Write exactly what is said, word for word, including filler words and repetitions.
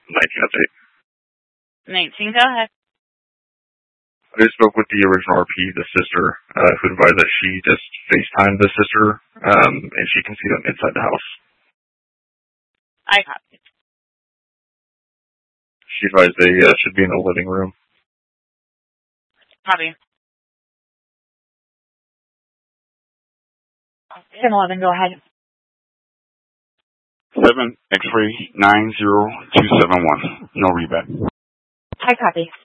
nineteen update. nineteen, go ahead. I just spoke with the original R P, the sister, uh, who advised that she just FaceTimed the sister, um, and she can see them inside the house. I copy. She advised they uh, should be in the living room. Copy. ten eleven, go ahead. seven X-ray nine zero two seven one. No rebat. I copy.